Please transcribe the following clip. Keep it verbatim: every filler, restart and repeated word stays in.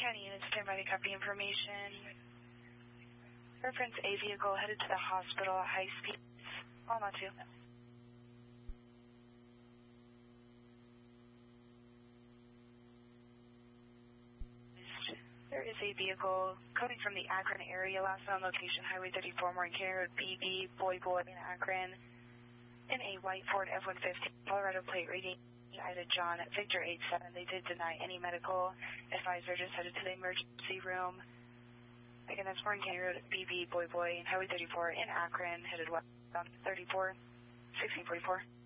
County units, stand by to copy information. Reference A vehicle headed to the hospital at high speed. All not two. There is a vehicle coming from the Akron area, last known location, Highway thirty-four, Morgan County Road, B B, Boy Boy in Akron, in a white Ford F one fifty, Colorado plate reading Ida John at Victor eight seven. They did deny any medical. Advisor just headed to the emergency room. Again, that's Morgan County Road, B B, Boy Boy, Highway thirty-four in Akron, headed west on thirty-four, sixteen forty-four.